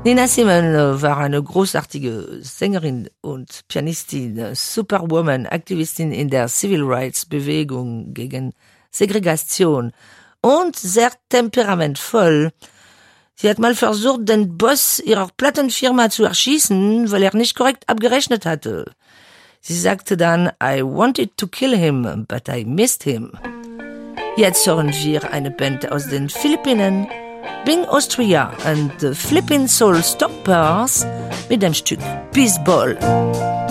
Nina Simone war eine großartige Sängerin und Pianistin, Superwoman, Aktivistin in der Civil Rights Bewegung gegen Segregation und sehr temperamentvoll. Sie hat mal versucht, den Boss ihrer Plattenfirma zu erschießen, weil er nicht korrekt abgerechnet hatte. Sie sagte dann, I wanted to kill him, but I missed him. Jetzt hören wir eine Band aus den Philippinen, Bing Austria and the Flippin' Soul Stoppers mit dem Stück Peace Ball.